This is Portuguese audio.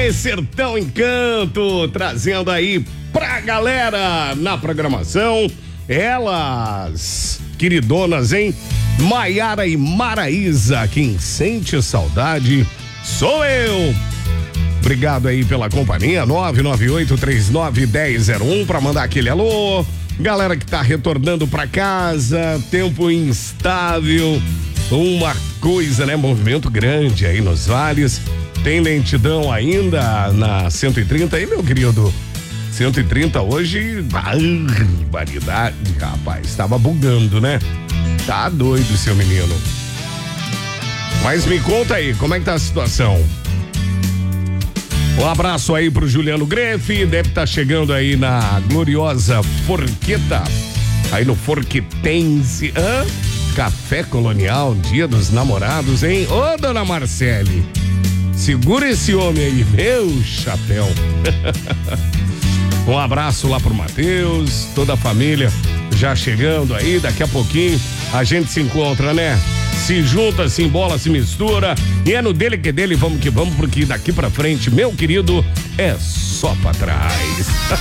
Sertão Encanto, trazendo aí pra galera na programação, elas, queridonas, hein? Maiara e Maraísa, quem sente saudade sou eu. Obrigado aí pela companhia, 998391001 pra mandar aquele alô. Galera que tá retornando pra casa, tempo instável, uma coisa, né? Movimento grande aí nos vales. Tem lentidão ainda na 130 aí, meu querido? 130 hoje, barbaridade, rapaz. Tava bugando, né? Tá doido, seu menino. Mas me conta aí, como é que tá a situação? Um abraço aí pro Juliano Grefe, deve estar chegando aí na gloriosa Forqueta, aí no Forquetense. Café Colonial, Dia dos Namorados, hein? Ô, dona Marcele, segura esse homem aí, meu chapéu. Um abraço lá pro Matheus, toda a família já chegando aí, daqui a pouquinho a gente se encontra, né? Se junta, se embola, se mistura e é no dele que dele, vamos que vamos, porque daqui pra frente, meu querido, é só pra trás.